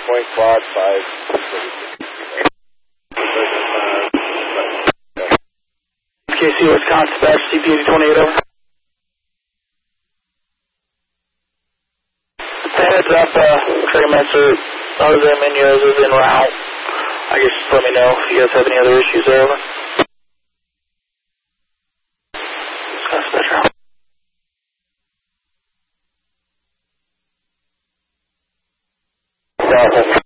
Point quad 5. KC Wisconsin, Dash CP 28 over. Heads up, Trailmaster Jose Munoz is en route. I guess just let me know if you guys have any other issues there, over. Wisconsin Metro.